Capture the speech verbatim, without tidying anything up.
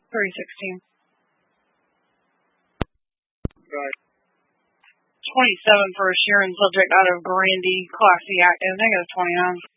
three sixteen. Right. twenty-seven for a Sharon subject out of Grandy, Class C active, negative twenty-nine.